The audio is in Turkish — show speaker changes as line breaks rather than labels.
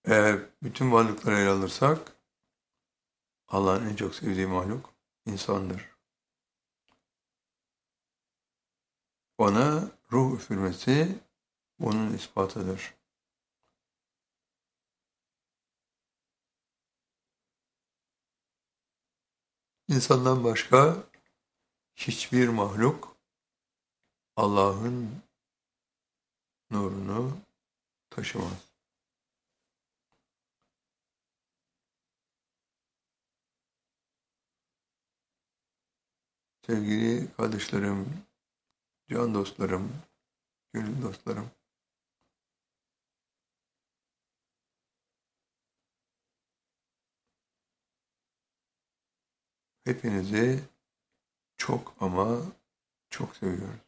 Eğer bütün varlıkları ele alırsak Allah'ın en çok sevdiği mahluk insandır. Ona ruh üfürmesi bunun ispatıdır. İnsandan başka hiçbir mahluk Allah'ın nurunu taşımaz. Sevgili kardeşlerim, can dostlarım, gönül dostlarım, hepinizi çok ama çok seviyorum.